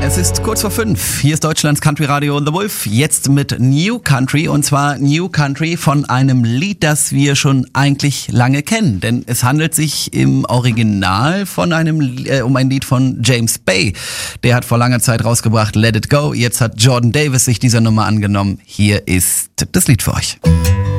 Es ist kurz vor 5. Hier ist Deutschlands Country Radio The Wolf. Jetzt mit New Country, und zwar New Country von einem Lied, das wir schon eigentlich lange kennen. Denn es handelt sich im Original von um ein Lied von James Bay. Der hat vor langer Zeit rausgebracht Let It Go. Jetzt hat Jordan Davis sich dieser Nummer angenommen. Hier ist das Lied für euch.